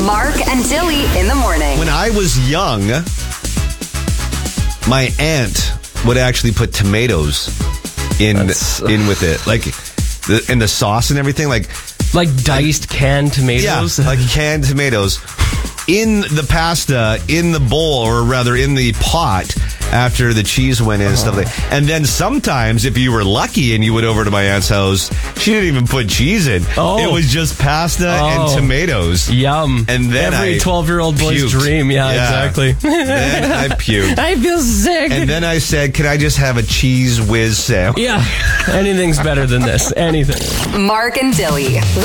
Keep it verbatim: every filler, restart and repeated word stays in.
Mark and Dilly in the morning. When I was young, my aunt would actually put tomatoes in That's- in with it, like the, in the sauce and everything, like Like diced canned tomatoes? yeah, like canned tomatoes in the pasta, in the bowl, or rather in the pot after the cheese went in and stuff like that. And then sometimes, if you were lucky and you went over to my aunt's house, she didn't even put cheese in. Oh. It was just pasta and Oh. tomatoes. Yum. And then Every I twelve-year-old boy's puked. dream. Yeah, Yeah. exactly. Then I puked. I feel sick. And then I said, can I just have a cheese whiz sandwich? yeah, anything's better than this. Anything. Mark and Dilly.